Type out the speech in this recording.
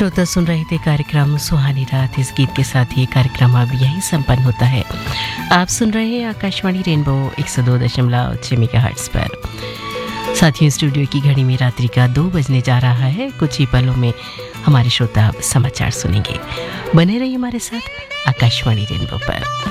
श्रोता सुन रहे थे कार्यक्रम सुहानी रात। इस गीत के साथ ये कार्यक्रम अब यहीं संपन्न होता है। आप सुन रहे हैं आकाशवाणी रेनबो 102.6 मेगाहर्ट्ज पर। साथियों, स्टूडियो की घड़ी में रात्रि का 2 बजने जा रहा है। कुछ ही पलों में हमारे श्रोता अब समाचार सुनेंगे। बने रहिए हमारे साथ आकाशवाणी रेनबो पर।